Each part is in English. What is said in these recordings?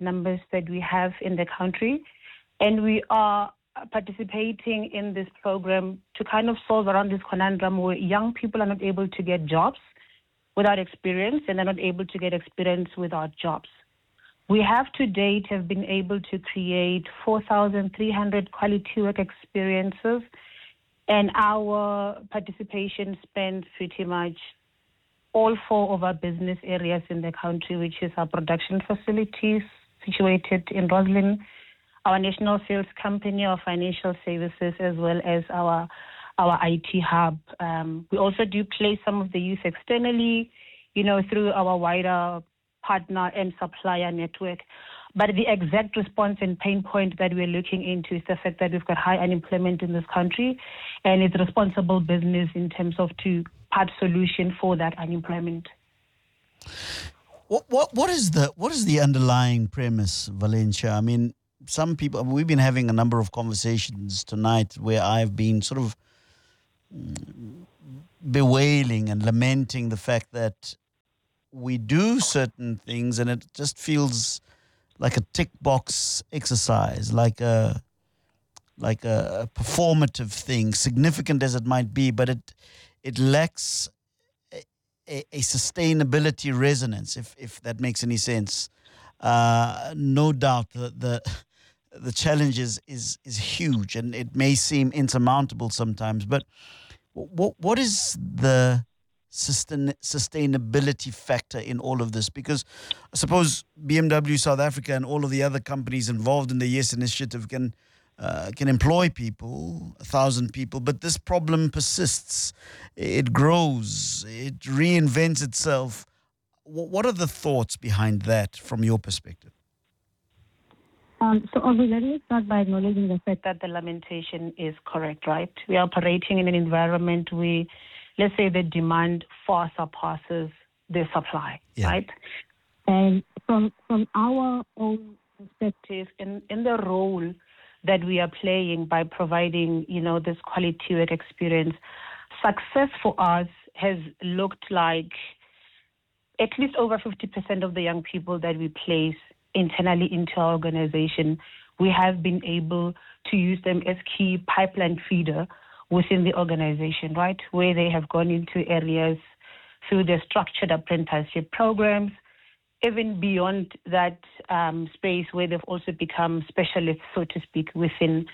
numbers that we have in the country. And we are participating in this program to kind of solve around this conundrum where young people are not able to get jobs without experience, and they're not able to get experience without jobs. We have to date have been able to create 4,300 quality work experiences, and our participation spans pretty much all four of our business areas in the country, which is our production facilities situated in Roslyn, our national sales company, our financial services, as well as our IT hub. We also do place some of the youth externally, through our wider partner and supplier network. But the exact response and pain point that we're looking into is the fact that we've got high unemployment in this country, and it's responsible business in terms of to part solution for that unemployment. What is the underlying premise, Valencia? I mean, some people, we've been having a number of conversations tonight where I've been sort of bewailing and lamenting the fact that we do certain things and it just feels like a tick box exercise, like a performative thing, significant as it might be, but it lacks a sustainability resonance, if that makes any sense. No doubt the challenge is huge, and it may seem insurmountable sometimes, but what is the sustainability factor in all of this? Because I suppose BMW South Africa and all of the other companies involved in the YES initiative can employ people, 1,000 people, but this problem persists. It grows. It reinvents itself. What are the thoughts behind that from your perspective? So let me start by acknowledging the fact that the lamentation is correct, right? We are operating in an environment where, let's say, the demand far surpasses the supply, right? And from our own perspective, in the role that we are playing by providing, this quality work experience, success for us has looked like at least over 50% of the young people that we place internally into our organization, we have been able to use them as key pipeline feeder within the organization, right? Where they have gone into areas through the structured apprenticeship programs, even beyond that space where they've also become specialists, so to speak, within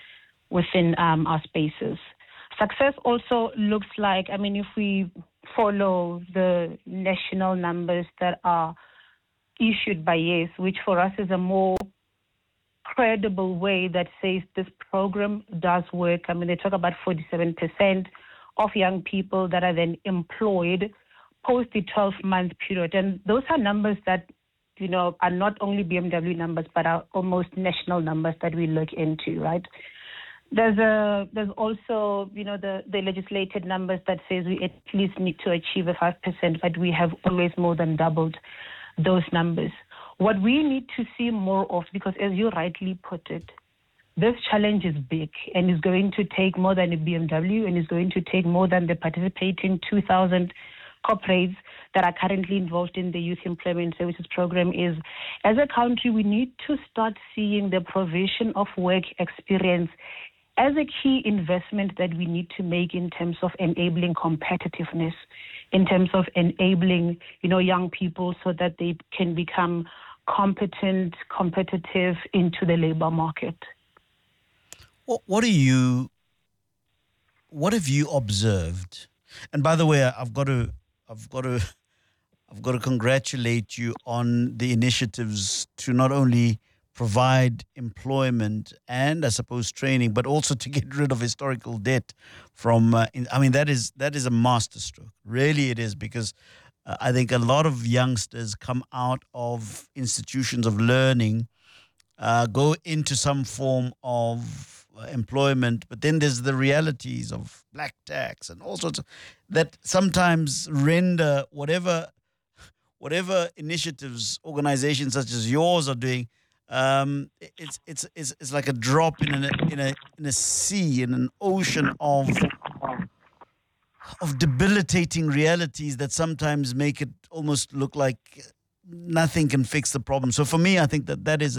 our spaces. Success also looks like, if we follow the national numbers that are issued by YES, which for us is a more credible way that says this program does work. They talk about 47% of young people that are then employed post the 12-month period. And those are numbers that, are not only BMW numbers, but are almost national numbers that we look into, right? There's also, the legislated numbers that says we at least need to achieve a 5%, but we have always more than doubled those numbers. What we need to see more of, because as you rightly put it, this challenge is big and is going to take more than a BMW, and is going to take more than the participating 2,000 corporates that are currently involved in the Youth Employment Services Program. Is, as a country, we need to start seeing the provision of work experience as a key investment that we need to make in terms of enabling competitiveness, in terms of enabling, young people so that they can become competent, competitive into the labor market. What have you observed? And by the way, I've got to congratulate you on the initiatives to not only provide employment and, I suppose, training, but also to get rid of historical debt from, that is a masterstroke. Really it is, because I think a lot of youngsters come out of institutions of learning, go into some form of employment, but then there's the realities of black tax and all sorts of, that sometimes render whatever initiatives organizations such as yours are doing, it's like a drop in a sea, in an ocean of debilitating realities that sometimes make it almost look like nothing can fix the problem. So for me, I think that is